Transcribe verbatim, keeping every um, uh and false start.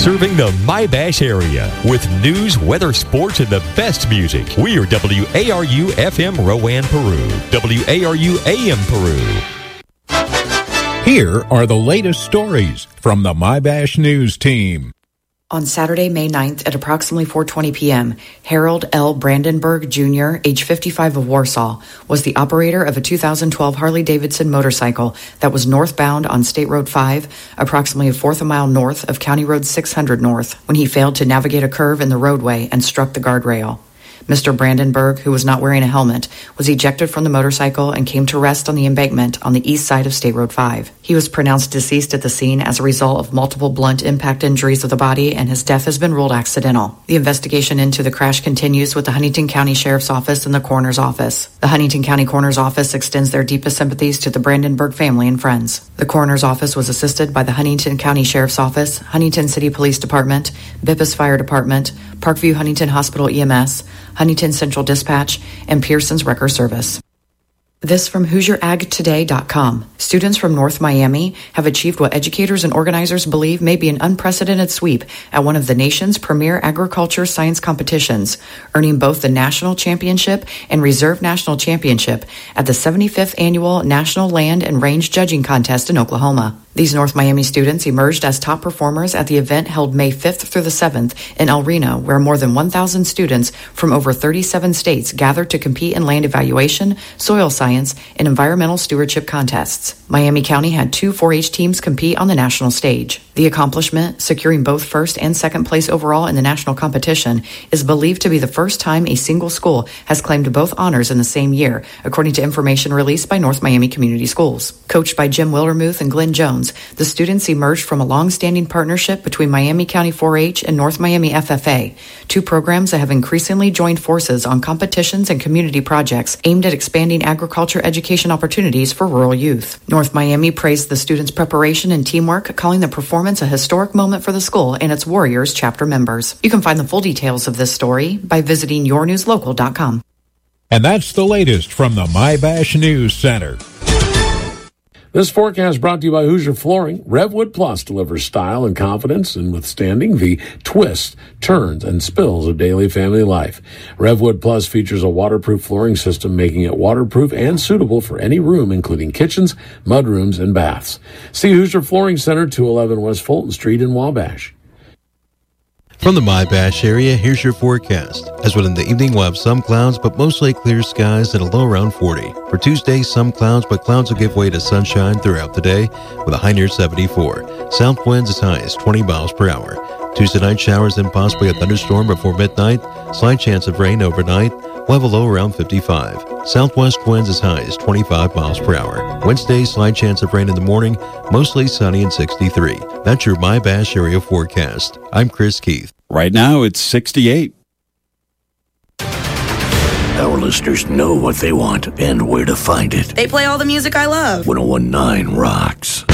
serving the My-Bash area with news, weather, sports, and the best music. We are W A R U F M Rowan, Peru. W A R U A M Peru. Here are the latest stories from the My-Bash News team. On Saturday, May ninth at approximately four twenty p.m., Harold L. Brandenburg, Junior, age fifty-five of Warsaw, was the operator of a two thousand twelve Harley-Davidson motorcycle that was northbound on State Road five, approximately a fourth a mile north of County Road six hundred North, when he failed to navigate a curve in the roadway and struck the guardrail. Mister Brandenburg, who was not wearing a helmet, was ejected from the motorcycle and came to rest on the embankment on the east side of State Road five. He was pronounced deceased at the scene as a result of multiple blunt impact injuries of the body, and his death has been ruled accidental. The investigation into the crash continues with the Huntington County Sheriff's Office and the Coroner's Office. The Huntington County Coroner's Office extends their deepest sympathies to the Brandenburg family and friends. The Coroner's Office was assisted by the Huntington County Sheriff's Office, Huntington City Police Department, B I P S Fire Department, Parkview Huntington Hospital E M S, Huntington Central Dispatch, and Pearson's Wrecker Service. This from Hoosier Ag Today dot com. Students from North Miami have achieved what educators and organizers believe may be an unprecedented sweep at one of the nation's premier agriculture science competitions, earning both the National Championship and Reserve National Championship at the seventy-fifth Annual National Land and Range Judging Contest in Oklahoma. These North Miami students emerged as top performers at the event held May fifth through the seventh in El Reno, where more than one thousand students from over thirty-seven states gathered to compete in land evaluation, soil science, and environmental stewardship contests. Miami County had two four H teams compete on the national stage. The accomplishment, securing both first and second place overall in the national competition, is believed to be the first time a single school has claimed both honors in the same year, according to information released by North Miami Community Schools. Coached by Jim Wildermuth and Glenn Jones, the students emerged from a long-standing partnership between Miami County four H and North Miami F F A, two programs that have increasingly joined forces on competitions and community projects aimed at expanding agriculture education opportunities for rural youth. North Miami praised the students' preparation and teamwork, calling the performance a historic moment for the school and its Warriors chapter members. You can find the full details of this story by visiting your news local dot com. And that's the latest from the My-Bash News Center. This forecast brought to you by Hoosier Flooring. Revwood Plus delivers style and confidence in withstanding the twists, turns, and spills of daily family life. Revwood Plus features a waterproof flooring system, making it waterproof and suitable for any room, including kitchens, mudrooms, and baths. See Hoosier Flooring Center, two eleven West Fulton Street in Wabash. From the My-Bash area, here's your forecast. As within the evening, we'll have some clouds, but mostly clear skies at a low around forty. For Tuesday, some clouds, but clouds will give way to sunshine throughout the day with a high near seventy-four. South winds as high as twenty miles per hour. Tuesday night, showers and possibly a thunderstorm before midnight. Slight chance of rain overnight. We'll have a low around fifty-five. Southwest winds as high as twenty-five miles per hour. Wednesday, slight chance of rain in the morning, mostly sunny and sixty-three. That's your My-Bash area forecast. I'm Chris Keith. Right now, it's sixty-eight. Our listeners know what they want and where to find it. They play all the music I love. one oh one point nine rocks.